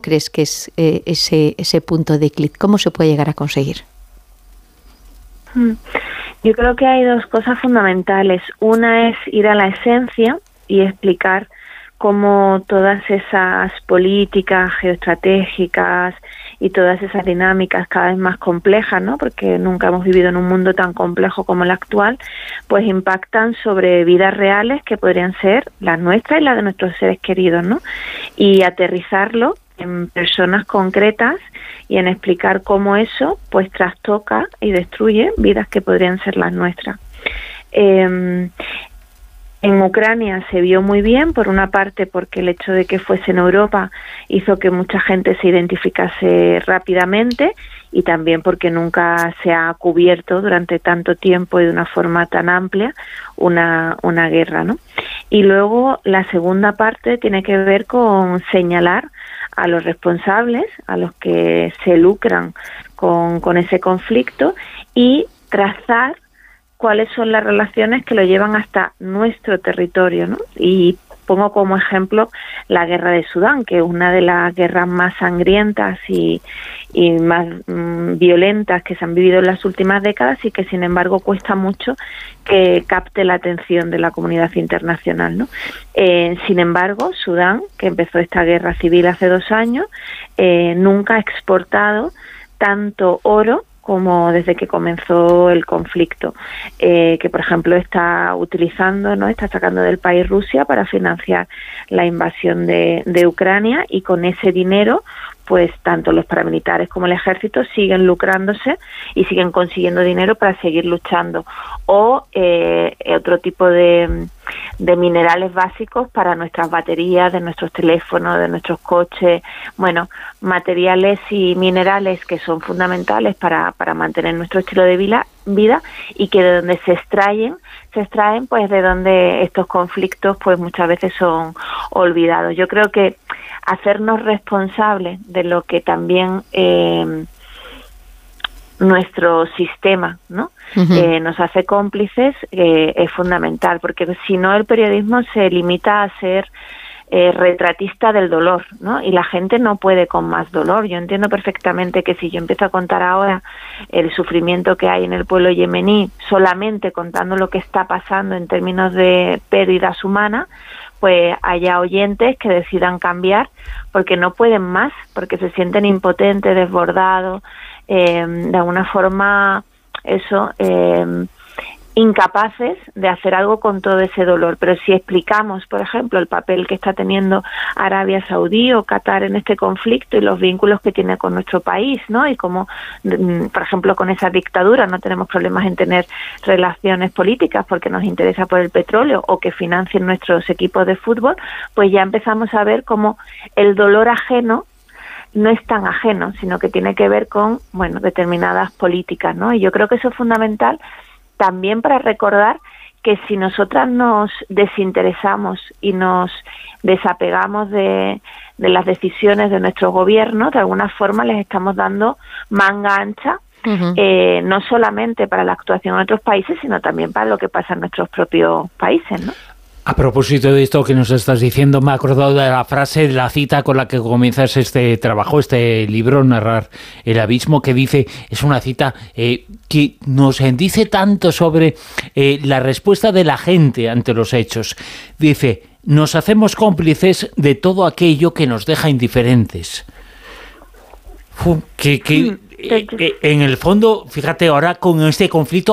crees que es ese punto de clic? ¿Cómo se puede llegar a conseguir? Yo creo que hay dos cosas fundamentales. Una es ir a la esencia y explicar cómo todas esas políticas geoestratégicas y todas esas dinámicas cada vez más complejas, ¿no? Porque nunca hemos vivido en un mundo tan complejo como el actual, pues impactan sobre vidas reales que podrían ser las nuestras y las de nuestros seres queridos, ¿no? Y aterrizarlo en personas concretas y en explicar cómo eso pues trastoca y destruye vidas que podrían ser las nuestras. En Ucrania se vio muy bien, por una parte porque el hecho de que fuese en Europa hizo que mucha gente se identificase rápidamente, y también porque nunca se ha cubierto durante tanto tiempo y de una forma tan amplia una guerra, ¿no? Y luego la segunda parte tiene que ver con señalar a los responsables, a los que se lucran con ese conflicto, y trazar cuáles son las relaciones que lo llevan hasta nuestro territorio, ¿no? Y pongo como ejemplo la guerra de Sudán, que es una de las guerras más sangrientas y más violentas que se han vivido en las últimas décadas, y que sin embargo cuesta mucho que capte la atención de la comunidad internacional, ¿no? Sin embargo, Sudán, que empezó esta guerra civil hace 2 años, nunca ha exportado tanto oro como desde que comenzó el conflicto, que por ejemplo está utilizando, ¿no? Está sacando del país Rusia para financiar la invasión de Ucrania, y con ese dinero pues tanto los paramilitares como el ejército siguen lucrándose y siguen consiguiendo dinero para seguir luchando. O otro tipo de minerales básicos para nuestras baterías, de nuestros teléfonos, de nuestros coches, bueno, materiales y minerales que son fundamentales para mantener nuestro estilo de vida, y que de donde se extraen pues de donde estos conflictos pues muchas veces son olvidados. Yo creo que hacernos responsables de lo que también nuestro sistema, ¿no? Nos hace cómplices, es fundamental, porque si no el periodismo se limita a ser retratista del dolor, ¿no? Y la gente no puede con más dolor. Yo entiendo perfectamente que si yo empiezo a contar ahora el sufrimiento que hay en el pueblo yemení, solamente contando lo que está pasando en términos de pérdidas humanas, pues haya oyentes que decidan cambiar porque no pueden más, porque se sienten impotentes, desbordados, de alguna forma incapaces de hacer algo con todo ese dolor. Pero si explicamos, por ejemplo, el papel que está teniendo Arabia Saudí o Qatar en este conflicto y los vínculos que tiene con nuestro país, ¿no? Y como, por ejemplo, con esa dictadura no tenemos problemas en tener relaciones políticas porque nos interesa por el petróleo, o que financien nuestros equipos de fútbol, pues ya empezamos a ver cómo el dolor ajeno no es tan ajeno, sino que tiene que ver con, bueno, determinadas políticas, ¿no? Y yo creo que eso es fundamental también para recordar que si nosotras nos desinteresamos y nos desapegamos de las decisiones de nuestros gobiernos, de alguna forma les estamos dando manga ancha, no solamente para la actuación en otros países, sino también para lo que pasa en nuestros propios países, ¿no? A propósito de esto que nos estás diciendo, me he acordado de la frase, de la cita con la que comienzas este trabajo, este libro, Narrar el abismo, que dice, es una cita que nos dice tanto sobre la respuesta de la gente ante los hechos. Dice, nos hacemos cómplices de todo aquello que nos deja indiferentes. En el fondo, fíjate, ahora con este conflicto